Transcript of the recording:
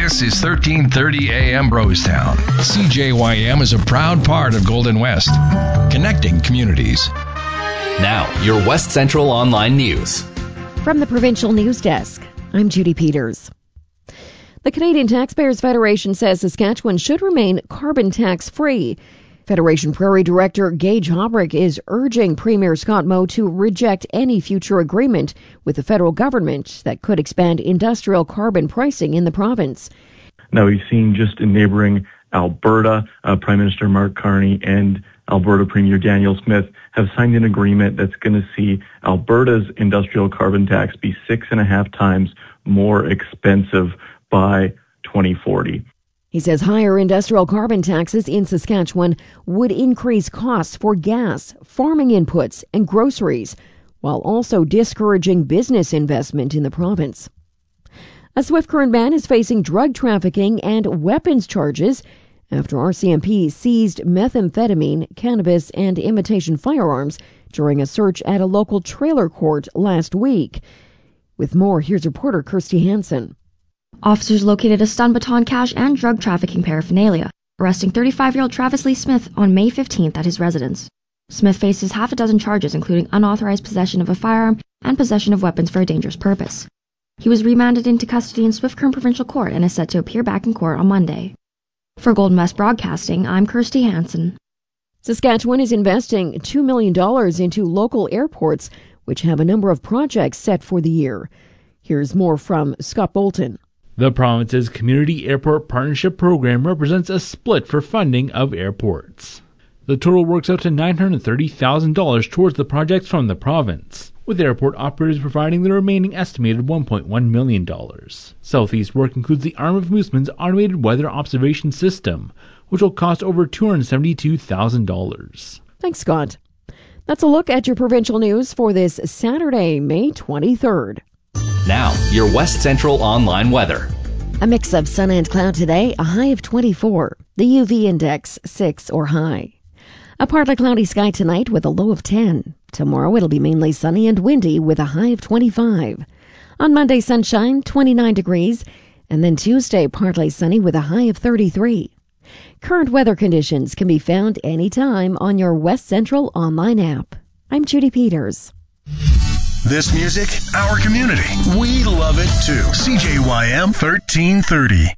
This is 1330 AM Brostown. CJYM is a proud part of Golden West, connecting communities. Now, your West Central Online News. From the Provincial News Desk, I'm Judy Peters. The Canadian Taxpayers Federation says Saskatchewan should remain carbon tax-free. Federation Prairie Director Gage Hobrick is urging Premier Scott Moe to reject any future agreement with the federal government that could expand industrial carbon pricing in the province. Now, we've seen just in neighboring Alberta, Prime Minister Mark Carney and Alberta Premier Danielle Smith have signed an agreement that's going to see Alberta's industrial carbon tax be 6.5 times more expensive by 2040. He says higher industrial carbon taxes in Saskatchewan would increase costs for gas, farming inputs, and groceries, while also discouraging business investment in the province. A Swift Current man is facing drug trafficking and weapons charges after RCMP seized methamphetamine, cannabis, and imitation firearms during a search at a local trailer court last week. With more, here's reporter Kirsty Hansen. Officers located a stun baton cache and drug trafficking paraphernalia, arresting 35-year-old Travis Lee Smith on May 15th at his residence. Smith faces half a dozen charges, including unauthorized possession of a firearm and possession of weapons for a dangerous purpose. He was remanded into custody in Swift Current Provincial Court and is set to appear back in court on Monday. For Golden West Broadcasting, I'm Kirsty Hansen. Saskatchewan is investing $2 million into local airports, which have a number of projects set for the year. Here's more from Scott Bolton. The province's Community Airport Partnership Program represents a split for funding of airports. The total works out to $930,000 towards the projects from the province, with airport operators providing the remaining estimated $1.1 million. Southeast work includes the Arm of Mooseman's automated weather observation system, which will cost over $272,000. Thanks, Scott. That's a look at your provincial news for this Saturday, May 23rd. Now, your West Central Online weather. A mix of sun and cloud today, a high of 24. The UV index 6 or high. A partly cloudy sky tonight with a low of 10. Tomorrow it'll be mainly sunny and windy with a high of 25. On Monday, sunshine, 29 degrees. And then Tuesday, partly sunny with a high of 33. Current weather conditions can be found anytime on your West Central Online app. I'm Judy Peters. This music, our community. We love it too. CJYM 1330.